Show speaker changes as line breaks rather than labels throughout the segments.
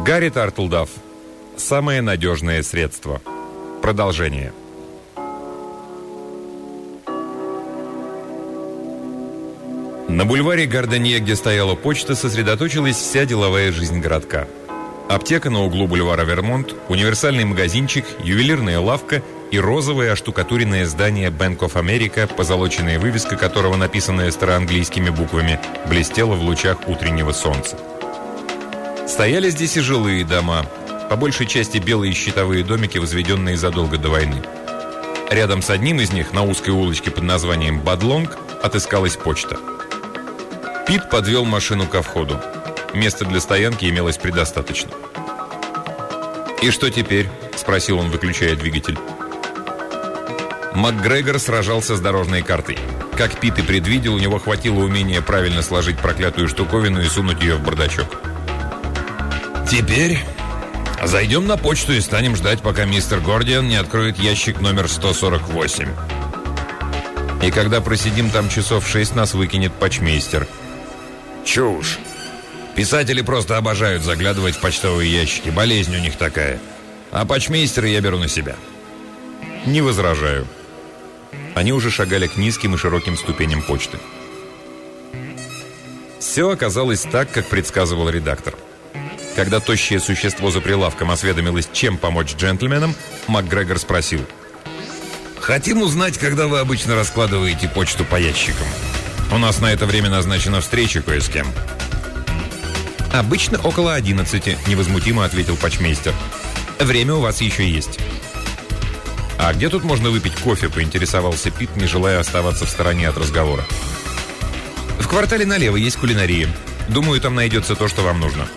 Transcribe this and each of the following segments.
Гарри Тартлдафф. Самое надежное средство. Продолжение. На бульваре Гарденье, где стояла почта, сосредоточилась вся деловая жизнь городка. Аптека на углу бульвара Вермонт, универсальный магазинчик, ювелирная лавка и розовое оштукатуренное здание Bank of America, позолоченная вывеска которого, написанная староанглийскими буквами, блестела в лучах утреннего солнца. Стояли здесь и жилые дома, по большей части белые щитовые домики, возведенные задолго до войны. Рядом с одним из них, на узкой улочке под названием Бадлонг, отыскалась почта. Пит подвел машину ко входу. Места для стоянки имелось предостаточно. «И что теперь?» – спросил он, выключая двигатель. МакГрегор сражался с дорожной картой. Как Пит и предвидел, у него хватило умения правильно сложить проклятую штуковину и сунуть ее в бардачок. «Теперь зайдем на почту и станем ждать, пока мистер Гордиан не откроет ящик номер 148. И когда просидим там часов 6, нас выкинет почмейстер». «Чушь! Писатели просто обожают заглядывать в почтовые ящики. Болезнь у них такая. А почмейстера я беру на себя». «Не возражаю». Они уже шагали к низким и широким ступеням почты. Все оказалось так, как предсказывал редактор. Когда тощее существо за прилавком осведомилось, чем помочь джентльменам, МакГрегор спросил: «Хотим узнать, когда вы обычно раскладываете почту по ящикам. У нас на это время назначена встреча кое с кем». «Обычно около 11, невозмутимо ответил почмейстер. «Время у вас еще есть». «А где тут можно выпить кофе?» – поинтересовался Пит, не желая оставаться в стороне от разговора. «В квартале налево есть кулинария. Думаю, там найдется то, что вам нужно».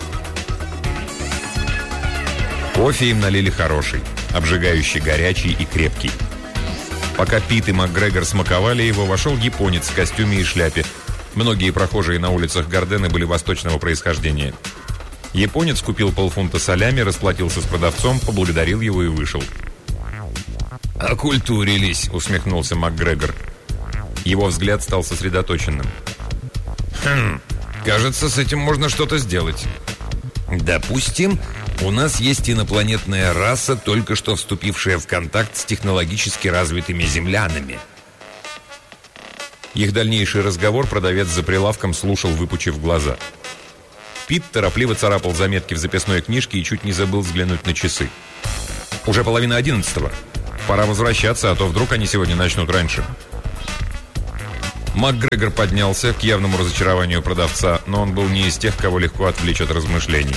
Кофе им налили хороший, обжигающий, горячий и крепкий. Пока Пит и МакГрегор смаковали его, вошел японец в костюме и шляпе. Многие прохожие на улицах Гардена были восточного происхождения. Японец купил полфунта солями, расплатился с продавцом, поблагодарил его и вышел. «Окультурились», — усмехнулся МакГрегор. Его взгляд стал сосредоточенным. «Кажется, с этим можно что-то сделать. Допустим, у нас есть инопланетная раса, только что вступившая в контакт с технологически развитыми землянами». Их дальнейший разговор продавец за прилавком слушал, выпучив глаза. Пит торопливо царапал заметки в записной книжке и чуть не забыл взглянуть на часы. «Уже 10:30. Пора возвращаться, а то вдруг они сегодня начнут раньше». МакГрегор поднялся, к явному разочарованию продавца, но он был не из тех, кого легко отвлечь от размышлений.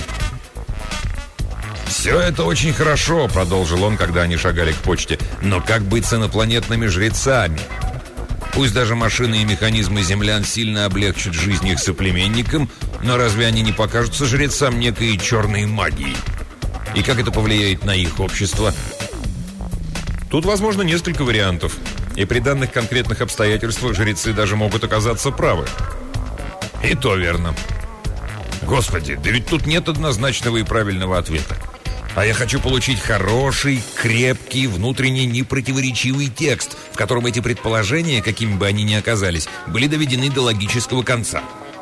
«Все это очень хорошо», — продолжил он, когда они шагали к почте. «Но как быть с инопланетными жрецами? Пусть даже машины и механизмы землян сильно облегчат жизнь их соплеменникам, но разве они не покажутся жрецам некой черной магией? И как это повлияет на их общество?» Тут возможно несколько вариантов, и при данных конкретных обстоятельствах жрецы даже могут оказаться правы. «И то верно. Господи, да ведь тут нет однозначного и правильного ответа. А я хочу получить хороший, крепкий, внутренне непротиворечивый текст, в котором эти предположения, какими бы они ни оказались, были доведены до логического конца».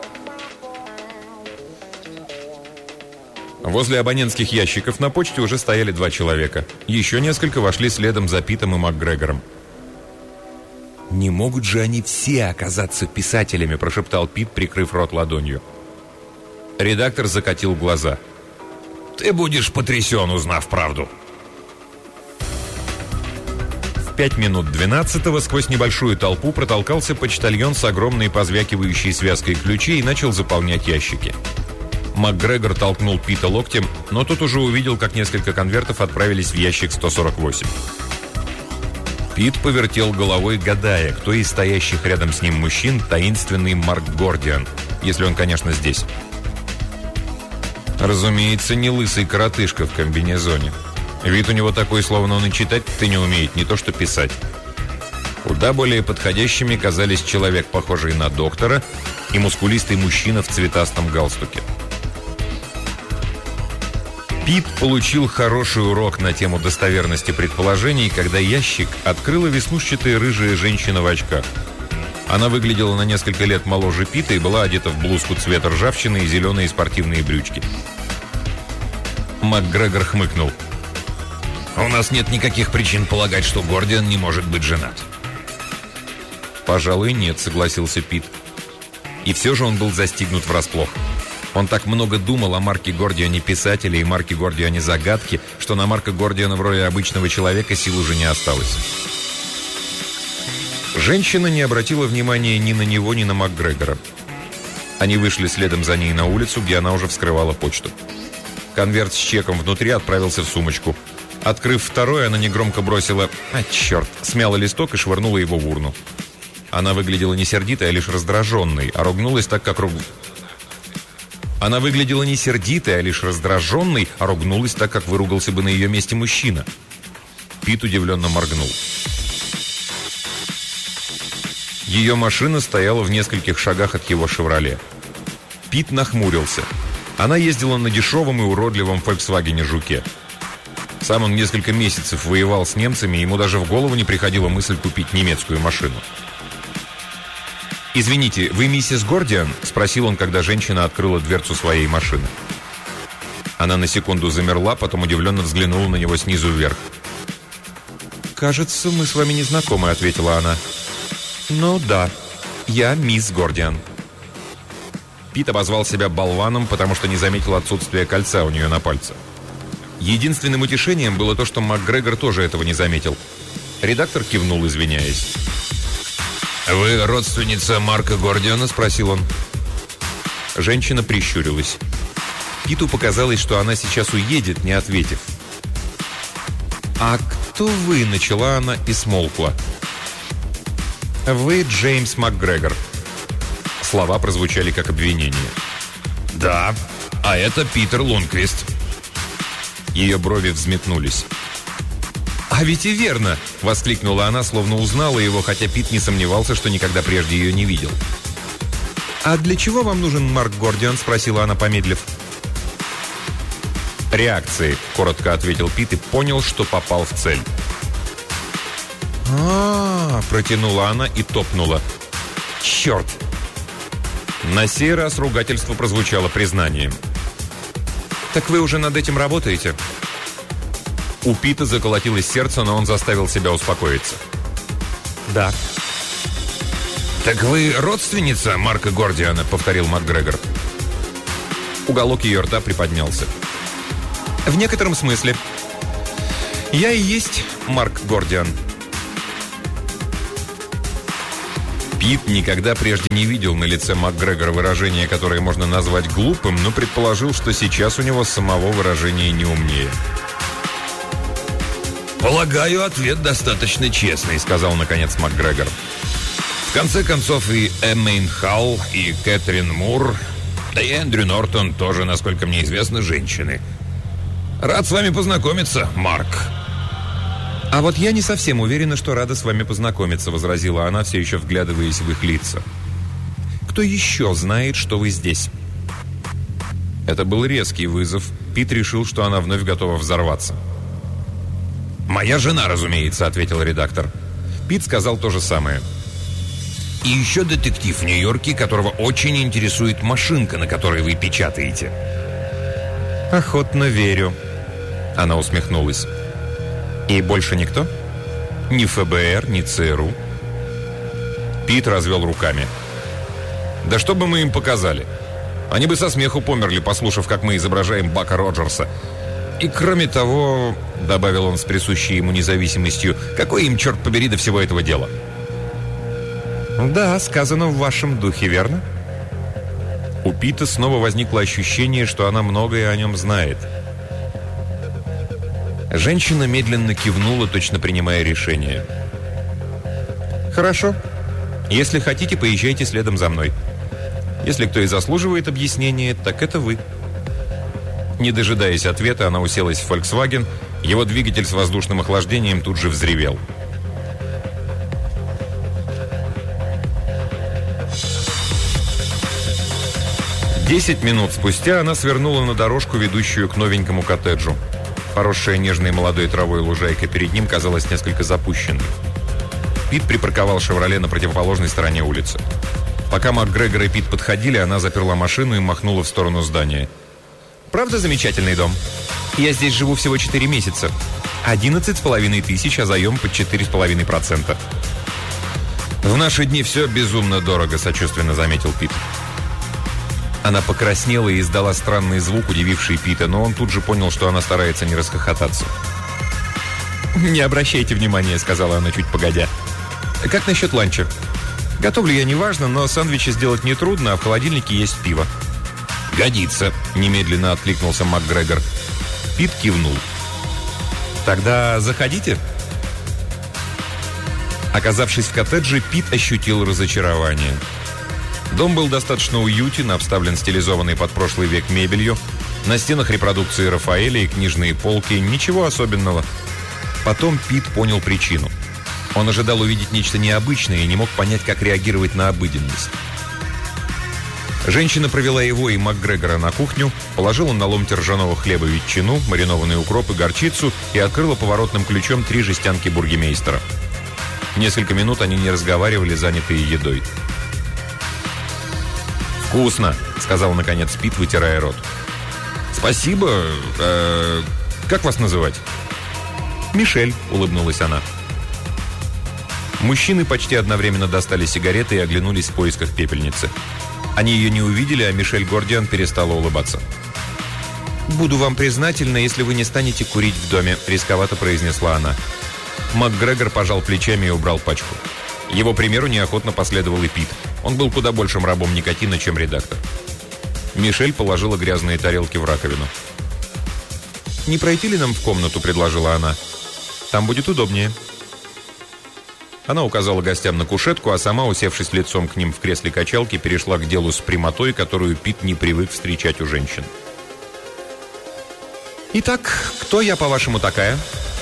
Возле абонентских ящиков на почте уже стояли 2 человека. Еще несколько вошли следом за Питом и МакГрегором. «Не могут же они все оказаться писателями», – прошептал Пит, прикрыв рот ладонью. Редактор закатил глаза. «Ты будешь потрясен, узнав правду». В 11:55 сквозь небольшую толпу протолкался почтальон с огромной позвякивающей связкой ключей и начал заполнять ящики. МакГрегор толкнул Пита локтем, но тот уже увидел, как несколько конвертов отправились в ящик 148. Пит повертел головой, гадая, кто из стоящих рядом с ним мужчин таинственный Марк Гордиан, если он, конечно, здесь. Разумеется, не лысый коротышка в комбинезоне. Вид у него такой, словно он и читать-то не умеет, не то что писать. Куда более подходящими казались человек, похожий на доктора, и мускулистый мужчина в цветастом галстуке. Пит получил хороший урок на тему достоверности предположений, когда ящик открыла веснушчатая рыжая женщина в очках. Она выглядела на несколько лет моложе Пита и была одета в блузку цвета ржавчины и зеленые спортивные брючки. МакГрегор хмыкнул. «У нас нет никаких причин полагать, что Гордиан не может быть женат». «Пожалуй, нет», — согласился Пит. И все же он был застигнут врасплох. Он так много думал о Марке Гордиане писателя и Марке Гордиане загадки, что на Марка Гордиана в роли обычного человека сил уже не осталось. Женщина не обратила внимания ни на него, ни на МакГрегора. Они вышли следом за ней на улицу, где она уже вскрывала почту. Конверт с чеком внутри отправился в сумочку. Открыв второй, она негромко бросила «А, черт!», смяла листок и швырнула его в урну. Она выглядела не сердитой, а лишь раздраженной, а ругнулась так, как Она выглядела не сердитой, а лишь раздраженной, а ругнулась так, как выругался бы на ее месте мужчина. Пит удивленно моргнул. Ее машина стояла в нескольких шагах от его «Шевроле». Пит нахмурился. Она ездила на дешевом и уродливом «Фольксвагене Жуке». Сам он несколько месяцев воевал с немцами, и ему даже в голову не приходила мысль купить немецкую машину. «Извините, вы миссис Гордиан?» – спросил он, когда женщина открыла дверцу своей машины. Она на секунду замерла, потом удивленно взглянула на него снизу вверх. «Кажется, мы с вами не знакомы», – ответила она. «Ну да, я мисс Гордиан». Пит обозвал себя болваном, потому что не заметил отсутствия кольца у нее на пальце. Единственным утешением было то, что МакГрегор тоже этого не заметил. Редактор кивнул, извиняясь. «Вы родственница Марка Гордиана?» – спросил он. Женщина прищурилась. Питу показалось, что она сейчас уедет, не ответив. «А кто вы?» – начала она и смолкла. «Вы Джеймс МакГрегор». Слова прозвучали как обвинение. «Да, а это Питер Лунквист». Ее брови взметнулись. «А ведь и верно!» — воскликнула она, словно узнала его, хотя Пит не сомневался, что никогда прежде ее не видел. «А для чего вам нужен Марк Гордиан?» — спросила она, помедлив. «Реакции», — коротко ответил Пит и понял, что попал в цель. Протянула она и топнула. «Черт!» На сей раз ругательство прозвучало признанием. «Так вы уже над этим работаете?» У Пита заколотилось сердце, но он заставил себя успокоиться. «Да». «Так вы родственница Марка Гордиана?» — повторил МакГрегор. Уголок ее рта приподнялся. «В некотором смысле. Я и есть Марк Гордиан». Пит никогда прежде не видел на лице МакГрегора выражение, которое можно назвать глупым, но предположил, что сейчас у него самого выражение не умнее. «Полагаю, ответ достаточно честный», — сказал наконец МакГрегор. «В конце концов, и Эммейн Халл, и Кэтрин Мур, да и Эндрю Нортон тоже, насколько мне известно, женщины. Рад с вами познакомиться, Марк». «А вот я не совсем уверена, что рада с вами познакомиться», — возразила она, все еще вглядываясь в их лица. «Кто еще знает, что вы здесь?» Это был резкий вызов. Пит решил, что она вновь готова взорваться. «Моя жена, разумеется», — ответил редактор. Пит сказал то же самое. «И еще детектив в Нью-Йорке, которого очень интересует машинка, на которой вы печатаете». «Охотно верю», — она усмехнулась. «И больше никто? Ни ФБР, ни ЦРУ?» Пит развел руками. «Да что бы мы им показали? Они бы со смеху померли, послушав, как мы изображаем Бака Роджерса. И кроме того, — добавил он с присущей ему независимостью, — какое им, черт побери, до всего этого дела?» «Да, сказано в вашем духе, верно?» У Пита снова возникло ощущение, что она многое о нем знает. Женщина медленно кивнула, точно принимая решение. «Хорошо. Если хотите, поезжайте следом за мной. Если кто и заслуживает объяснения, так это вы». Не дожидаясь ответа, она уселась в Volkswagen. Его двигатель с воздушным охлаждением тут же взревел. Десять минут спустя она свернула на дорожку, ведущую к новенькому коттеджу. Поросшая нежной молодой травой лужайка перед ним казалась несколько запущенной. Пит припарковал «Шевроле» на противоположной стороне улицы. Пока МакГрегор и Пит подходили, она заперла машину и махнула в сторону здания. «Правда замечательный дом? Я здесь живу всего 4 месяца. 11,5 тысяч, а заем под 4,5%. В наши дни все безумно дорого, сочувственно заметил Пит. Она покраснела и издала странный звук, удививший Пита, но он тут же понял, что она старается не расхохотаться. «Не обращайте внимания», — сказала она чуть погодя. «Как насчет ланча? Готовлю я неважно, но сэндвичи сделать нетрудно, а в холодильнике есть пиво». «Годится», — немедленно откликнулся МакГрегор. Пит кивнул. «Тогда заходите». Оказавшись в коттедже, Пит ощутил разочарование. Дом был достаточно уютен, обставлен стилизованной под прошлый век мебелью. На стенах репродукции Рафаэля и книжные полки. Ничего особенного. Потом Пит понял причину. Он ожидал увидеть нечто необычное и не мог понять, как реагировать на обыденность. Женщина провела его и МакГрегора на кухню, положила на ломть ржаного хлеба ветчину, маринованный укроп и горчицу и открыла поворотным ключом 3 жестянки бургемейстера. Несколько минут они не разговаривали, занятые едой. «Вкусно», — сказал наконец Пит, вытирая рот. «Спасибо. Как вас называть?» «Мишель», — улыбнулась она. Мужчины почти одновременно достали сигареты и оглянулись в поисках пепельницы. Они ее не увидели, а Мишель Гордиан перестала улыбаться. «Буду вам признательна, если вы не станете курить в доме», — рисковато произнесла она. МакГрегор пожал плечами и убрал пачку. Его примеру неохотно последовал и Пит. Он был куда большим рабом никотина, чем редактор. Мишель положила грязные тарелки в раковину. «Не пройти ли нам в комнату?» — предложила она. «Там будет удобнее». Она указала гостям на кушетку, а сама, усевшись лицом к ним в кресле качалки, перешла к делу с прямотой, которую Пит не привык встречать у женщин. «Итак, кто я, по-вашему, такая?»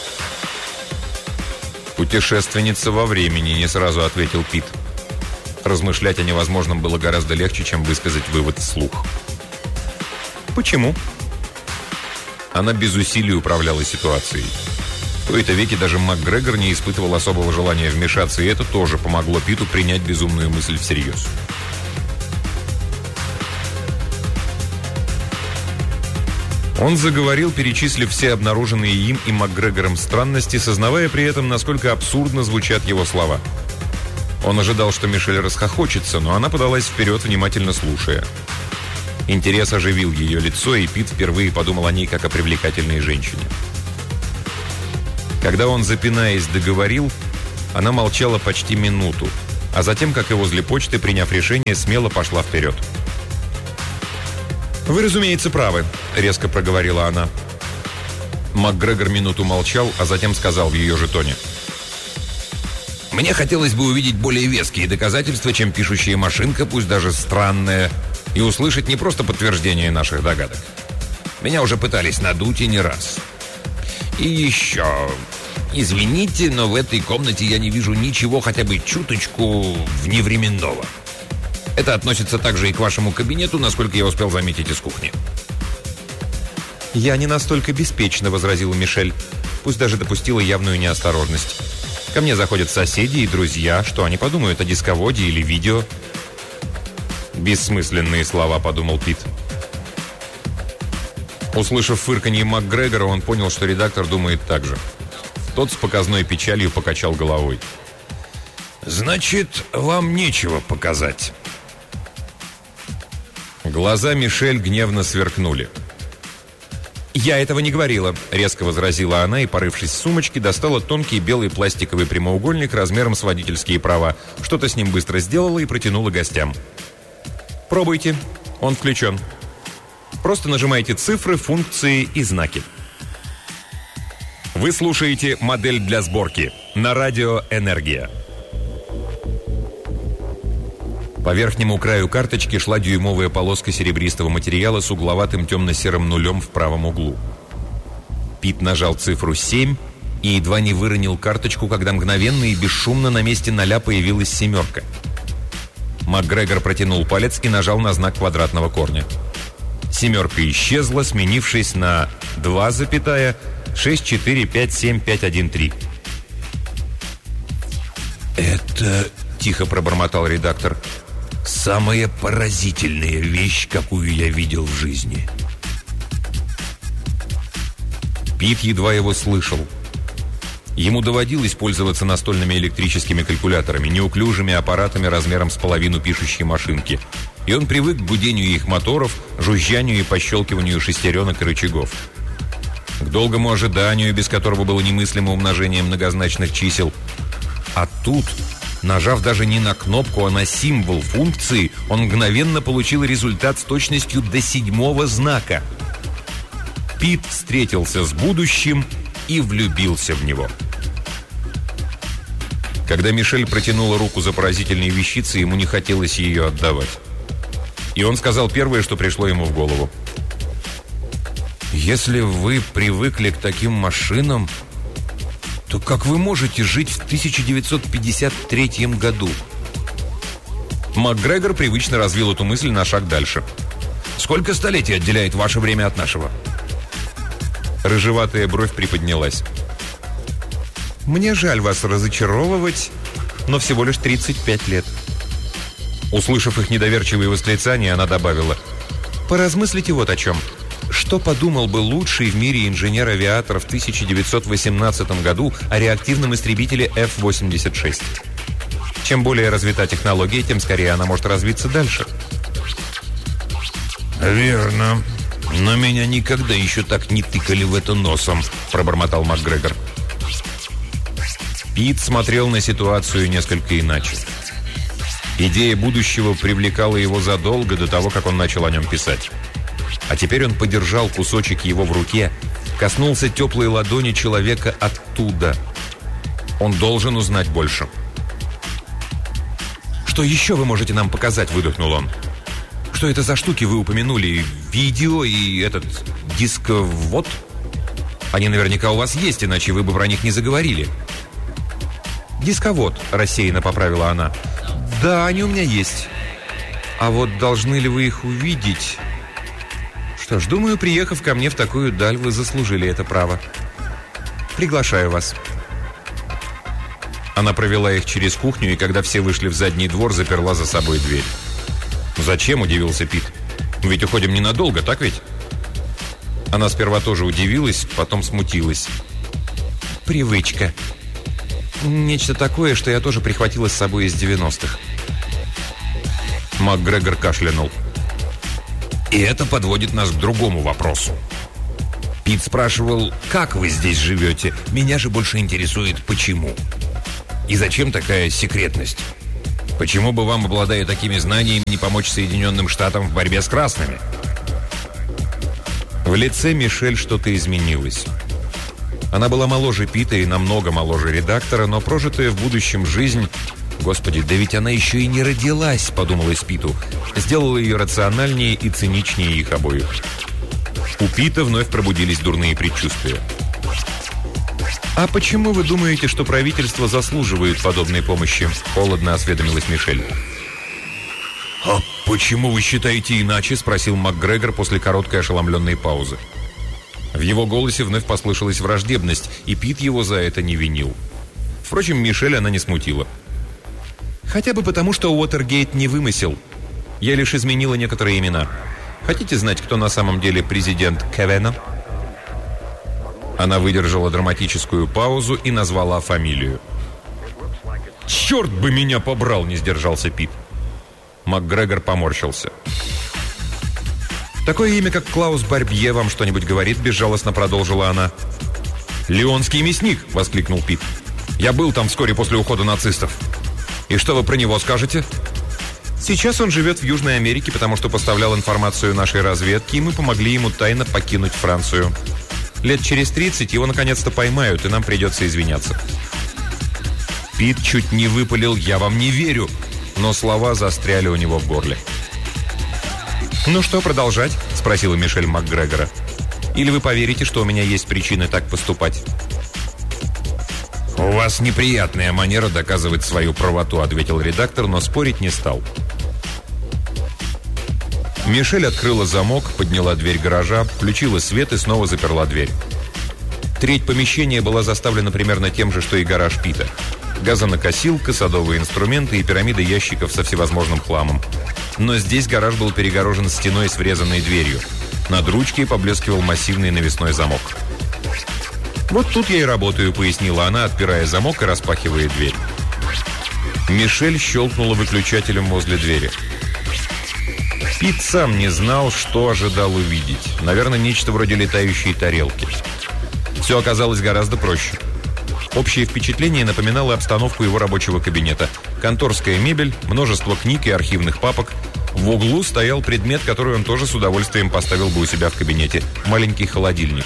«Путешественница во времени», — не сразу ответил Пит. Размышлять о невозможном было гораздо легче, чем высказать вывод вслух. «Почему?» Она без усилий управляла ситуацией. В кои-то веки даже МакГрегор не испытывал особого желания вмешаться, и это тоже помогло Питу принять безумную мысль всерьез. Он заговорил, перечислив все обнаруженные им и МакГрегором странности, сознавая при этом, насколько абсурдно звучат его слова. Он ожидал, что Мишель расхохочется, но она подалась вперед, внимательно слушая. Интерес оживил ее лицо, и Пит впервые подумал о ней как о привлекательной женщине. Когда он, запинаясь, договорил, она молчала почти минуту, а затем, как и возле почты, приняв решение, смело пошла вперед. «Вы, разумеется, правы», — резко проговорила она. МакГрегор минуту молчал, а затем сказал в ее же тоне: «Мне хотелось бы увидеть более веские доказательства, чем пишущая машинка, пусть даже странная, и услышать не просто подтверждение наших догадок. Меня уже пытались надуть и не раз. И еще, извините, но в этой комнате я не вижу ничего хотя бы чуточку вневременного. Это относится также и к вашему кабинету, насколько я успел заметить из кухни». «Я не настолько беспечна», — возразила Мишель, пусть даже допустила явную неосторожность. «Ко мне заходят соседи и друзья. Что они подумают о дисководе или видео?» «Бессмысленные слова», — подумал Пит. Услышав фырканье МакГрегора, он понял, что редактор думает так же. Тот с показной печалью покачал головой. «Значит, вам нечего показать». Глаза Мишель гневно сверкнули. «Я этого не говорила», — резко возразила она и, порывшись в сумочке, достала тонкий белый пластиковый прямоугольник размером с водительские права, что-то с ним быстро сделала и протянула гостям. «Пробуйте, он включен. Просто нажимайте цифры, функции и знаки». Вы слушаете «Модель для сборки» на радио «Энергия». По верхнему краю карточки шла дюймовая полоска серебристого материала с угловатым темно-серым нулем в правом углу. Пит нажал цифру 7 и едва не выронил карточку, когда мгновенно и бесшумно на месте 0 появилась семерка. МакГрегор протянул палец и нажал на знак квадратного корня. Семерка исчезла, сменившись на 2,6457513. «Это, — тихо пробормотал редактор, — самая поразительная вещь, какую я видел в жизни». Пит едва его слышал. Ему доводилось пользоваться настольными электрическими калькуляторами, неуклюжими аппаратами размером с половину пишущей машинки. И он привык к гудению их моторов, жужжанию и пощелкиванию шестеренок и рычагов. К долгому ожиданию, без которого было немыслимо умножение многозначных чисел. А тут, нажав даже не на кнопку, а на символ функции, он мгновенно получил результат с точностью до 7-го знака. Пит встретился с будущим и влюбился в него. Когда Мишель протянула руку за поразительной вещицей, ему не хотелось ее отдавать. И он сказал первое, что пришло ему в голову. «Если вы привыкли к таким машинам, то как вы можете жить в 1953 году?» МакГрегор привычно развил эту мысль на шаг дальше. «Сколько столетий отделяет ваше время от нашего?» Рыжеватая бровь приподнялась. «Мне жаль вас разочаровывать, но всего лишь 35 лет». Услышав их недоверчивые восклицания, она добавила: «Поразмыслите вот о чем. Что подумал бы лучший в мире инженер-авиатор в 1918 году о реактивном истребителе F-86? Чем более развита технология, тем скорее она может развиться дальше». «Верно. Но меня никогда еще так не тыкали в это носом», – пробормотал МакГрегор. Пит смотрел на ситуацию несколько иначе. Идея будущего привлекала его задолго до того, как он начал о нем писать. А теперь он подержал кусочек его в руке, коснулся теплой ладони человека оттуда. Он должен узнать больше. «Что еще вы можете нам показать?» – выдохнул он. «Что это за штуки вы упомянули? Видео и этот дисковод? Они наверняка у вас есть, иначе вы бы про них не заговорили». «Дисковод», – рассеянно поправила она. «Да, они у меня есть. А вот должны ли вы их увидеть? Что ж, думаю, приехав ко мне в такую даль, вы заслужили это право. Приглашаю вас». Она провела их через кухню, и когда все вышли в задний двор, заперла за собой дверь. «Зачем?» – удивился Пит. «Ведь уходим ненадолго, так ведь?» Она сперва тоже удивилась, потом смутилась. «Привычка. Нечто такое, что я тоже прихватила с собой из 90-х». МакГрегор кашлянул. «И это подводит нас к другому вопросу. Пит спрашивал, как вы здесь живете? Меня же больше интересует, почему. И зачем такая секретность? Почему бы вам, обладая такими знаниями, не помочь Соединенным Штатам в борьбе с красными?» В лице Мишель что-то изменилось. Она была моложе Пита и намного моложе редактора, но прожитая в будущем жизнь... «Господи, да ведь она еще и не родилась», — подумалось Питу. Сделала ее рациональнее и циничнее их обоих. У Пита вновь пробудились дурные предчувствия. «А почему вы думаете, что правительство заслуживает подобной помощи?» — холодно осведомилась Мишель. «А почему вы считаете иначе?» — спросил МакГрегор после короткой ошеломленной паузы. В его голосе вновь послышалась враждебность, и Пит его за это не винил. Впрочем, Мишель она не смутила. «Хотя бы потому, что Уотергейт не вымысел. Я лишь изменила некоторые имена. Хотите знать, кто на самом деле президент Кевена?» Она выдержала драматическую паузу и назвала фамилию. «Черт бы меня побрал!» — не сдержался Пит. МакГрегор поморщился. «Такое имя, как Клаус Барбье, вам что-нибудь говорит?» — безжалостно продолжила она. «Леонский мясник!» — воскликнул Пит. «Я был там вскоре после ухода нацистов. И что вы про него скажете?» «Сейчас он живет в Южной Америке, потому что поставлял информацию нашей разведке, и мы помогли ему тайно покинуть Францию. Лет через 30 его наконец-то поймают, и нам придется извиняться». Пит чуть не выпалил «Я вам не верю», но слова застряли у него в горле. «Ну что, продолжать?» – спросила Мишель МакГрегора. «Или вы поверите, что у меня есть причины так поступать?» «У вас неприятная манера доказывать свою правоту», – ответил редактор, но спорить не стал. Мишель открыла замок, подняла дверь гаража, включила свет и снова заперла дверь. Треть помещения была заставлена примерно тем же, что и гараж Пита. Газонокосилка, садовые инструменты и пирамида ящиков со всевозможным хламом. Но здесь гараж был перегорожен стеной с врезанной дверью. Над ручкой поблескивал массивный навесной замок. «Вот тут я и работаю», — пояснила она, отпирая замок и распахивая дверь. Мишель щелкнула выключателем возле двери. Пит сам не знал, что ожидал увидеть. Наверное, нечто вроде летающей тарелки. Все оказалось гораздо проще. Общее впечатление напоминало обстановку его рабочего кабинета. Конторская мебель, множество книг и архивных папок. В углу стоял предмет, который он тоже с удовольствием поставил бы у себя в кабинете. Маленький холодильник.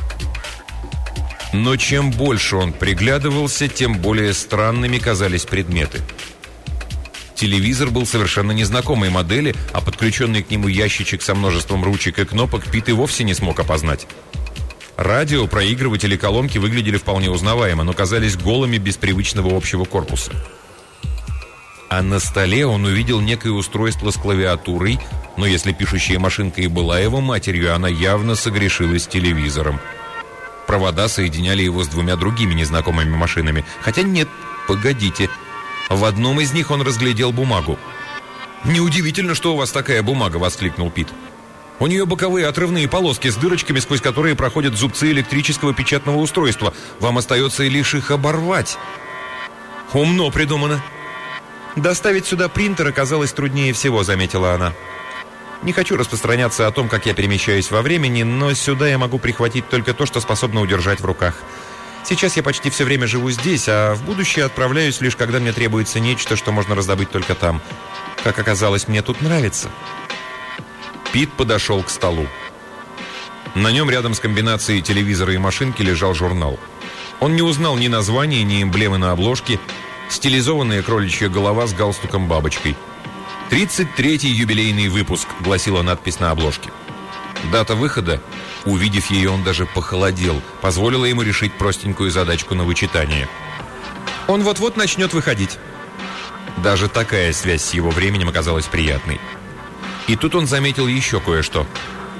Но чем больше он приглядывался, тем более странными казались предметы. Телевизор был совершенно незнакомой модели, а подключенный к нему ящичек со множеством ручек и кнопок Пит и вовсе не смог опознать. Радио, проигрыватели и колонки выглядели вполне узнаваемо, но казались голыми без привычного общего корпуса. А на столе он увидел некое устройство с клавиатурой, но если пишущая машинка и была его матерью, она явно согрешила с телевизором. Провода соединяли его с двумя другими незнакомыми машинами. Хотя нет, погодите. В одном из них он разглядел бумагу. «Неудивительно, что у вас такая бумага», — воскликнул Пит. «У нее боковые отрывные полоски с дырочками, сквозь которые проходят зубцы электрического печатного устройства. Вам остается лишь их оборвать». «Умно придумано». «Доставить сюда принтер оказалось труднее всего», — заметила она. «Не хочу распространяться о том, как я перемещаюсь во времени, но сюда я могу прихватить только то, что способно удержать в руках. Сейчас я почти все время живу здесь, а в будущее отправляюсь лишь когда мне требуется нечто, что можно раздобыть только там. Как оказалось, мне тут нравится». Пит подошел к столу. На нем рядом с комбинацией телевизора и машинки лежал журнал. Он не узнал ни названия, ни эмблемы на обложке. Стилизованная кроличья голова с галстуком-бабочкой. «33-й юбилейный выпуск», — гласила надпись на обложке. Дата выхода, увидев ее, он даже похолодел, позволила ему решить простенькую задачку на вычитание. Он вот-вот начнет выходить. Даже такая связь с его временем оказалась приятной. И тут он заметил еще кое-что.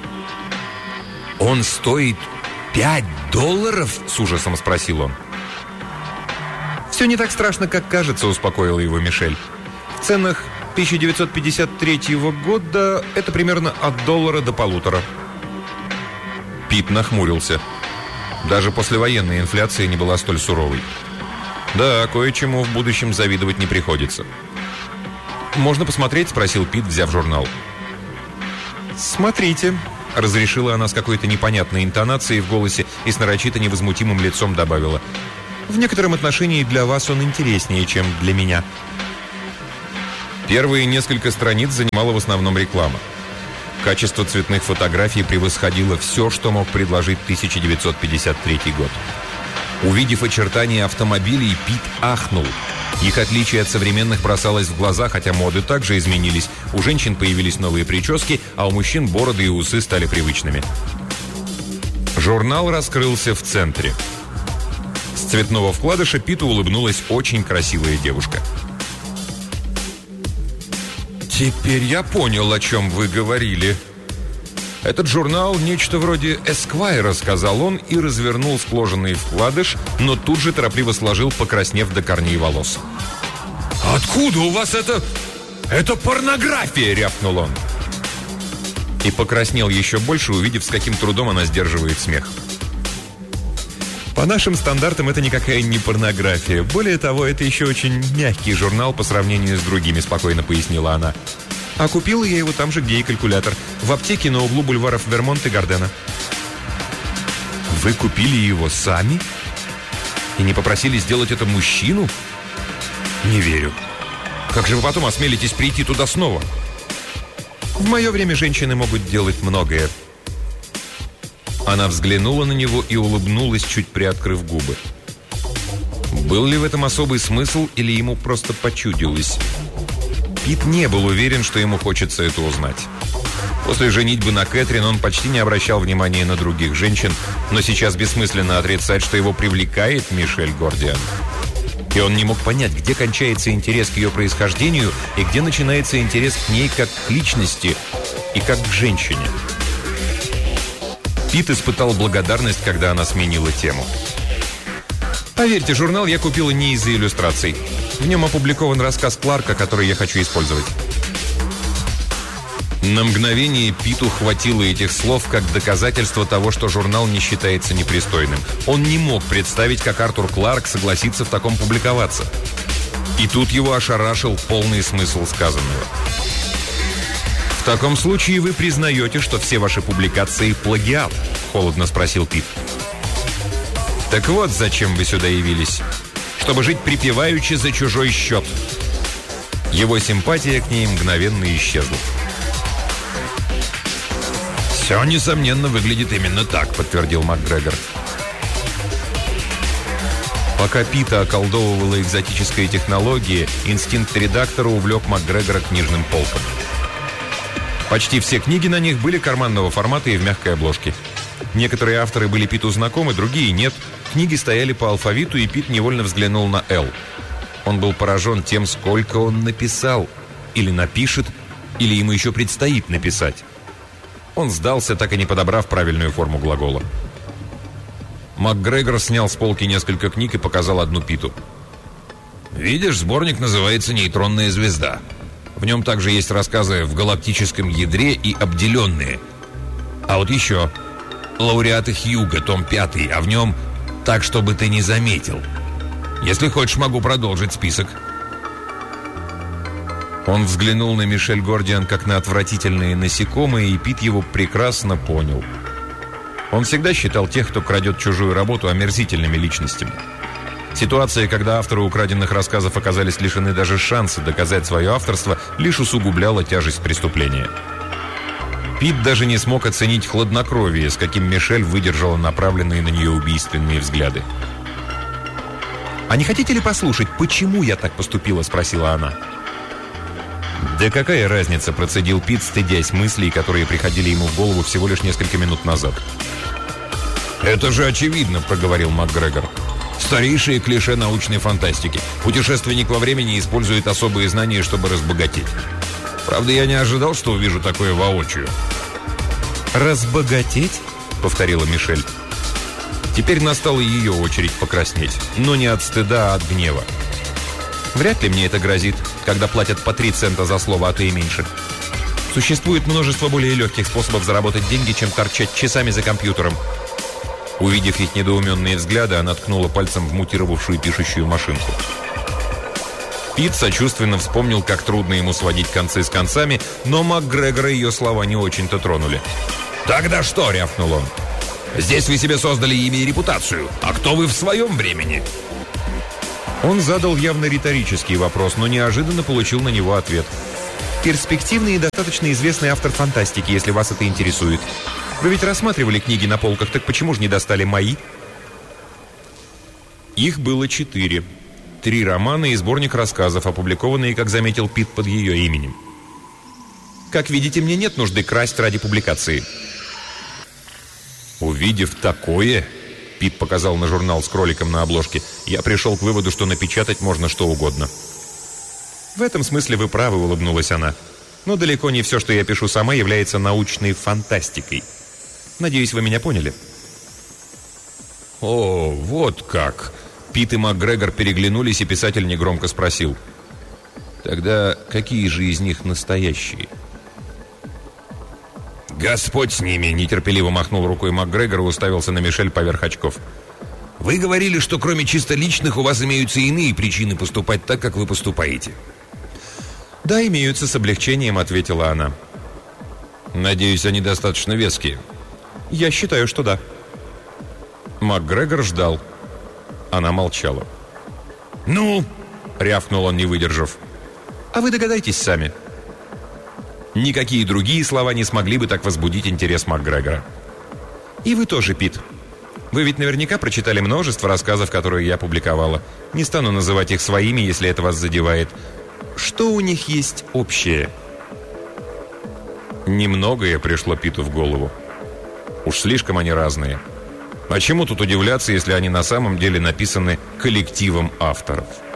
«Он стоит $5?» — с ужасом спросил он. «Все не так страшно, как кажется», — успокоила его Мишель. «В ценах 1953 года это примерно от $1 до $1,5». Пит нахмурился. Даже послевоенная инфляция не была столь суровой. Да, кое-чему в будущем завидовать не приходится. «Можно посмотреть?» — спросил Пит, взяв журнал. «Смотрите», — разрешила она с какой-то непонятной интонацией в голосе и с нарочито невозмутимым лицом добавила. «В некотором отношении для вас он интереснее, чем для меня». Первые несколько страниц занимала в основном реклама. Качество цветных фотографий превосходило все, что мог предложить 1953 год. Увидев очертания автомобилей, Пит ахнул. Их отличие от современных бросалось в глаза, хотя моды также изменились. У женщин появились новые прически, а у мужчин бороды и усы стали привычными. Журнал раскрылся в центре. С цветного вкладыша Питу улыбнулась очень красивая девушка. «Теперь я понял, о чем вы говорили. Этот журнал нечто вроде Эсквайра», — сказал он и развернул сложенный вкладыш, но тут же торопливо сложил, покраснев до корней волос. «Откуда у вас это... Это порнография!» — рявкнул он. И покраснел еще больше, увидев, с каким трудом она сдерживает смех. «По нашим стандартам это никакая не порнография. Более того, это еще очень мягкий журнал по сравнению с другими», — спокойно пояснила она. «А купила я его там же, где и калькулятор. В аптеке на углу бульваров Вермонт и Гардена». «Вы купили его сами? И не попросили сделать это мужчину? Не верю. Как же вы потом осмелитесь прийти туда снова?» «В мое время женщины могут делать многое». Она взглянула на него и улыбнулась, чуть приоткрыв губы. Был ли в этом особый смысл, или ему просто почудилось? Пит не был уверен, что ему хочется это узнать. После женитьбы на Кэтрин он почти не обращал внимания на других женщин, но сейчас бессмысленно отрицать, что его привлекает Мишель Гордиан. И он не мог понять, где кончается интерес к ее происхождению и где начинается интерес к ней как к личности и как к женщине. Пит испытал благодарность, когда она сменила тему. «Поверьте, журнал я купила не из-за иллюстраций. В нем опубликован рассказ Кларка, который я хочу использовать». На мгновение Питу хватило этих слов как доказательство того, что журнал не считается непристойным. Он не мог представить, как Артур Кларк согласится в таком публиковаться. И тут его ошарашил полный смысл сказанного. «В таком случае вы признаете, что все ваши публикации плагиат?» – холодно спросил Пит. «Так вот, зачем вы сюда явились. Чтобы жить припеваючи за чужой счет». Его симпатия к ней мгновенно исчезла. «Все, несомненно, выглядит именно так», — подтвердил МакГрегор. Пока Пита околдовывала экзотическая технология, инстинкт редактора увлек МакГрегора к книжным полкам. Почти все книги на них были карманного формата и в мягкой обложке. Некоторые авторы были Питу знакомы, другие нет. Книги стояли по алфавиту, и Пит невольно взглянул на «Л». Он был поражен тем, сколько он написал. Или напишет, или ему еще предстоит написать. Он сдался, так и не подобрав правильную форму глагола. МакГрегор снял с полки несколько книг и показал одну Питу. «Видишь, сборник называется «Нейтронная звезда». В нем также есть рассказы «В галактическом ядре» и «Обделенные». А вот еще «Лауреаты Хьюга», том 5, а в нем «Так, чтобы ты не заметил». Если хочешь, могу продолжить список». Он взглянул на Мишель Гордиан как на отвратительные насекомые, и Пит его прекрасно понял. Он всегда считал тех, кто крадет чужую работу, омерзительными личностями. Ситуация, когда авторы украденных рассказов оказались лишены даже шанса доказать свое авторство, лишь усугубляла тяжесть преступления. Пит даже не смог оценить хладнокровие, с каким Мишель выдержала направленные на нее убийственные взгляды. «А не хотите ли послушать, почему я так поступила?» – спросила она. «Да какая разница?» – процедил Пит, стыдясь мыслей, которые приходили ему в голову всего лишь несколько минут назад. «Это же очевидно», – проговорил МакГрегор. «Старейшие клише научной фантастики. Путешественник во времени использует особые знания, чтобы разбогатеть. Правда, я не ожидал, что увижу такое воочию». «Разбогатеть?» – повторила Мишель. Теперь настала ее очередь покраснеть, но не от стыда, а от гнева. «Вряд ли мне это грозит, когда платят по 3 цента за слово, а то и меньше. Существует множество более легких способов заработать деньги, чем торчать часами за компьютером». Увидев их недоуменные взгляды, она ткнула пальцем в мутировавшую пишущую машинку. Пит сочувственно вспомнил, как трудно ему сводить концы с концами, но МакГрегора ее слова не очень-то тронули. «Тогда что?» — рявкнул он. «Здесь вы себе создали имя и репутацию. А кто вы в своем времени?» Он задал явно риторический вопрос, но неожиданно получил на него ответ. «Перспективный и достаточно известный автор фантастики, если вас это интересует. Вы ведь рассматривали книги на полках, так почему же не достали мои?» Их было 4. 3 романа и сборник рассказов, опубликованные, как заметил Пит, под ее именем. «Как видите, мне нет нужды красть ради публикации». Увидев такое, Пит показал на журнал с кроликом на обложке, я пришел к выводу, что напечатать можно что угодно. «В этом смысле вы правы», — улыбнулась она. «Но далеко не все, что я пишу сама, является научной фантастикой. Надеюсь, вы меня поняли». «О, вот как!» Пит и МакГрегор переглянулись, и писатель негромко спросил. «Тогда какие же из них настоящие?» «Господь с ними!» — нетерпеливо махнул рукой МакГрегор и уставился на Мишель поверх очков. «Вы говорили, что кроме чисто личных у вас имеются иные причины поступать так, как вы поступаете». «Да, имеются», — с облегчением ответила она. «Надеюсь, они достаточно веские». «Я считаю, что да». МакГрегор ждал. Она молчала. «Ну?» — рявкнул он, не выдержав. «А вы догадайтесь сами». Никакие другие слова не смогли бы так возбудить интерес МакГрегора. «И вы тоже, Пит. Вы ведь наверняка прочитали множество рассказов, которые я публиковала. Не стану называть их своими, если это вас задевает. Что у них есть общее?» Немногое пришло Питу в голову. Уж слишком они разные. А чему тут удивляться, если они на самом деле написаны коллективом авторов?